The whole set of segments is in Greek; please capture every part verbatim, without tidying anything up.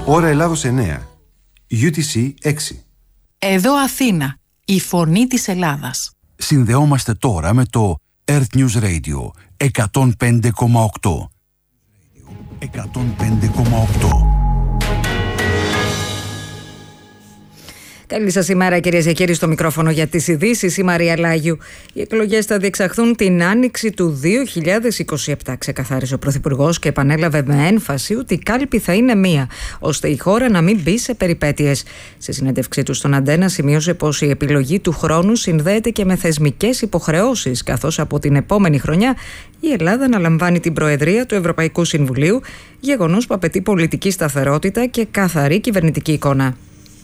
Ώρα Ελλάδος εννέα. γιου τι σι έξι. Εδώ Αθήνα, η φωνή της Ελλάδας. Συνδεόμαστε τώρα με το Earth News Radio εκατόν πέντε κόμμα οκτώ. εκατόν πέντε κόμμα οκτώ. Καλή σας ημέρα, κυρίες και κύριοι, στο μικρόφωνο για τις ειδήσεις, η Μαρία Λάγιου. Οι εκλογές θα διεξαχθούν την άνοιξη του δύο χιλιάδες είκοσι επτά, ξεκαθάρισε ο Πρωθυπουργός και επανέλαβε με έμφαση ότι η κάλπη θα είναι μία, ώστε η χώρα να μην μπει σε περιπέτειες. Σε συνέντευξή του στον Αντένα, σημείωσε πως η επιλογή του χρόνου συνδέεται και με θεσμικές υποχρεώσεις, καθώς από την επόμενη χρονιά η Ελλάδα αναλαμβάνει την Προεδρία του Ευρωπαϊκού Συμβουλίου, γεγονός που απαιτεί πολιτική σταθερότητα και καθαρή κυβερνητική εικόνα.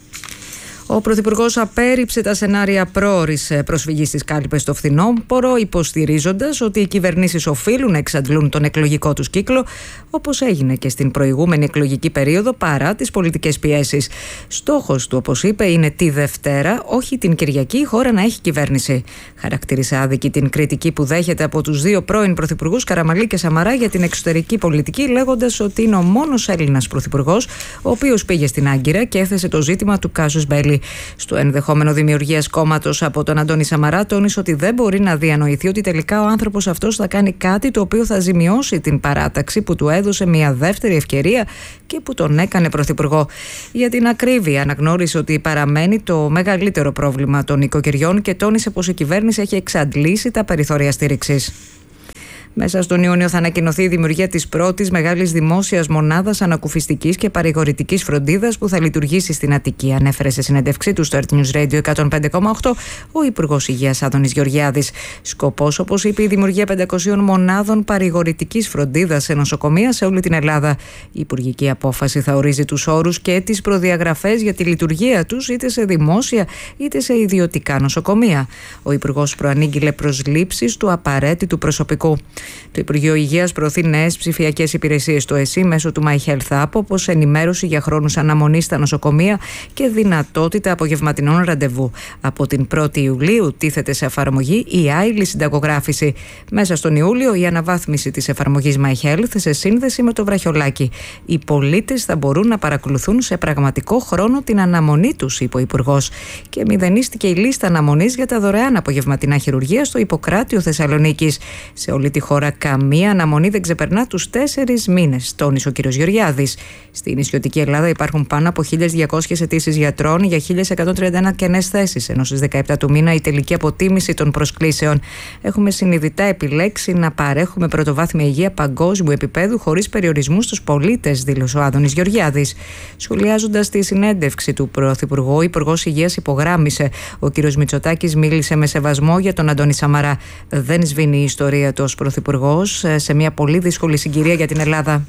Ο Πρωθυπουργός απέρριψε τα σενάρια πρόωρης προσφυγής στις κάλπες στο φθινόπωρο, υποστηρίζοντας ότι οι κυβερνήσεις οφείλουν να εξαντλούν τον εκλογικό τους κύκλο, όπως έγινε και στην προηγούμενη εκλογική περίοδο, παρά τις πολιτικές πιέσεις. Στόχος του, όπως είπε, είναι τη Δευτέρα, όχι την Κυριακή, η χώρα να έχει κυβέρνηση. Χαρακτήρισε άδικη την κριτική που δέχεται από τους δύο πρώην πρωθυπουργούς, Καραμανλή και Σαμαρά, για την εξωτερική πολιτική, λέγοντας ότι είναι ο μόνος Έλληνας πρωθυπουργός ο οποίος πήγε στην Άγκυρα και έθεσε το ζήτημα του κάσους μπέλι. Στο ενδεχόμενο δημιουργίας κόμματος από τον Αντώνη Σαμαρά, τόνισε ότι δεν μπορεί να διανοηθεί ότι τελικά ο άνθρωπος αυτός θα κάνει κάτι το οποίο θα ζημιώσει την παράταξη που του έδωσε μια δεύτερη ευκαιρία και που τον έκανε πρωθυπουργό. Για την ακρίβεια, αναγνώρισε ότι παραμένει το μεγαλύτερο πρόβλημα των οικοκυριών και τόνισε πως η κυβέρνηση έχει εξαντλήσει τα περιθώρια στήριξης. Μέσα στον Ιούνιο θα ανακοινωθεί η δημιουργία της πρώτης μεγάλης δημόσιας μονάδας ανακουφιστικής και παρηγορητικής φροντίδας που θα λειτουργήσει στην Αττική, ανέφερε σε συνέντευξή του στο Earth News Radio εκατόν πέντε κόμμα οκτώ ο Υπουργός Υγείας Άδωνης Γεωργιάδης. Σκοπός, όπως είπε, η δημιουργία πεντακοσίων μονάδων παρηγορητικής φροντίδας σε νοσοκομεία σε όλη την Ελλάδα. Η υπουργική απόφαση θα ορίζει τους όρους και τις προδιαγραφές για τη λειτουργία τους, είτε σε δημόσια είτε σε ιδιωτικά νοσοκομεία. Ο Υπουργός προανήγγειλε προσλήψεις του απαραίτητου προσωπικού. Το Υπουργείο Υγείας προωθεί νέες ψηφιακές υπηρεσίες στο ΕΣΥ μέσω του My Health App, όπως ενημέρωση για χρόνους αναμονής στα νοσοκομεία και δυνατότητα απογευματινών ραντεβού. Από την πρώτη Ιουλίου τίθεται σε εφαρμογή η άειλη συνταγογράφηση. Μέσα στον Ιούλιο η αναβάθμιση της εφαρμογής My Health σε σύνδεση με το βραχιολάκι. Οι πολίτες θα μπορούν να παρακολουθούν σε πραγματικό χρόνο την αναμονή τους, είπε ο Υπουργός. Και μηδενίστηκε η λίστα αναμονής για τα δωρεάν απογευματινά χειρουργία στο Ιπποκράτιο Θεσσαλονίκης. Σε όλη τη χώρα καμία αναμονή δεν ξεπερνά τους τέσσερις μήνες, τόνισε ο κ. Γεωργιάδης. Στη νησιωτική Ελλάδα υπάρχουν πάνω από χίλιες διακόσιες αιτήσεις γιατρών για χίλιες εκατόν τριάντα ένα κενές θέσεις, ενώ στις δεκαεπτά του μήνα η τελική αποτίμηση των προσκλήσεων. Έχουμε συνειδητά επιλέξει να παρέχουμε πρωτοβάθμια υγεία παγκόσμιου επίπεδου χωρίς περιορισμού στους πολίτες, δήλωσε ο Άδωνης Γεωργιάδης. Σχολιάζοντας τη συνέντευξη του Πρωθυπουργού, ο Υπουργός Υγείας υπογράμμισε: ο κ. Μητσοτάκης μίλησε με σεβασμό για τον Αντώνη Σαμαρά. Δεν σβήνει η ιστορία του ως Πρωθυπουργός σε μια πολύ δύσκολη συγκυρία για την Ελλάδα.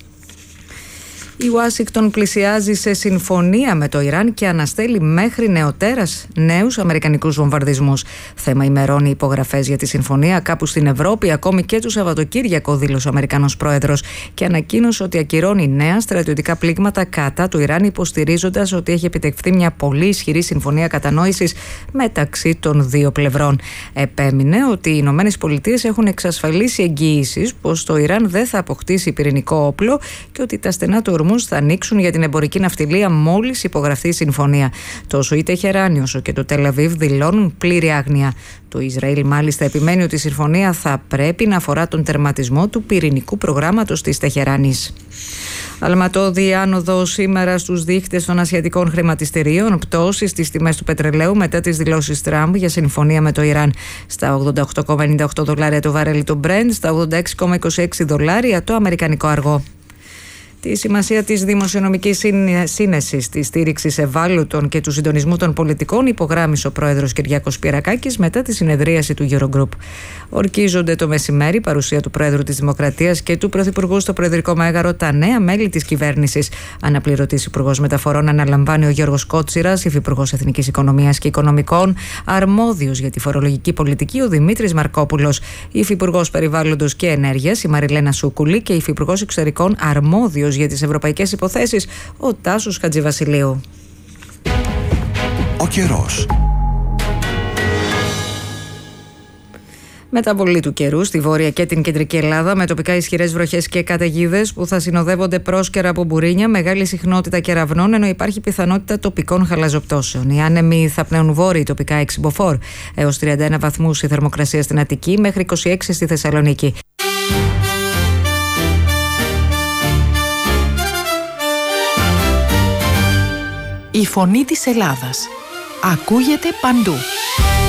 Η Ουάσιγκτον πλησιάζει σε συμφωνία με το Ιράν και αναστέλει μέχρι νεοτέρας νέους αμερικανικούς βομβαρδισμούς. Θέμα ημερών οι υπογραφές για τη συμφωνία κάπου στην Ευρώπη, ακόμη και το Σαββατοκύριακο, δήλωσε ο Αμερικανός πρόεδρος και ανακοίνωσε ότι ακυρώνει νέα στρατιωτικά πλήγματα κατά του Ιράν, υποστηρίζοντας ότι έχει επιτευχθεί μια πολύ ισχυρή συμφωνία κατανόησης μεταξύ των δύο πλευρών. Επέμεινε ότι οι Ηνωμένες Πολιτείες έχουν εξασφαλίσει εγγυήσεις πως το Ιράν δεν θα αποκτήσει πυρηνικό όπλο και ότι τα στενά του θα ανοίξουν για την εμπορική ναυτιλία μόλις υπογραφεί η συμφωνία. Τόσο η Τεχεράνη όσο και το Τελ-Αβίβ δηλώνουν πλήρη άγνοια. Το Ισραήλ μάλιστα επιμένει ότι η συμφωνία θα πρέπει να αφορά τον τερματισμό του πυρηνικού προγράμματος της Τεχεράνης. Αλματώδη άνοδο σήμερα στους δείχτες των ασιατικών χρηματιστηρίων, πτώση στις τιμές του πετρελαίου μετά τις δηλώσεις Τραμπ για συμφωνία με το Ιράν. Στα ογδόντα οκτώ κόμμα ενενήντα οκτώ δολάρια το βαρέλι το Brent, στα ογδόντα έξι κόμμα είκοσι έξι δολάρια το αμερικανικό αργό. Τη σημασία της δημοσιονομικής σύνεσης, της στήριξης ευάλωτων και του συντονισμού των πολιτικών υπογράμμισε ο πρόεδρος Κυριάκος Πυρακάκης μετά τη συνεδρίαση του Eurogroup. Ορκίζονται το μεσημέρι παρουσία του Πρόεδρου της Δημοκρατίας και του Πρωθυπουργού στο Προεδρικό Μέγαρο τα νέα μέλη της κυβέρνησης. Αναπληρωτής Υπουργός Μεταφορών αναλαμβάνει ο Γιώργος Κότσιρας, Υφυπουργός Εθνικής Οικονομίας και Οικονομικών, αρμόδιος για τη φορολογική πολιτική ο Δημήτρης Μαρκόπουλος, Υφυπουργός Περιβάλλοντος και Ενέργειας η Μαριλένα Σούκουλη και Υφυπουργός Εξωτερικών αρμόδιος για τις ευρωπαϊκές υποθέσεις ο Τάσος Χατζηβασιλείου. Ο καιρός. Μεταβολή του καιρού στη βόρεια και την κεντρική Ελλάδα, με τοπικά ισχυρές βροχές και καταιγίδες που θα συνοδεύονται πρόσκαιρα από μπουρίνια, μεγάλη συχνότητα κεραυνών, ενώ υπάρχει πιθανότητα τοπικών χαλαζοπτώσεων. Οι άνεμοι θα πνέουν βόρειοι, τοπικά έξι μποφόρ, έως τριάντα ένα βαθμούς η θερμοκρασία στην Αττική, μέχρι είκοσι έξι στη Θεσσαλονίκη. Η φωνή της Ελλάδας ακούγεται παντού.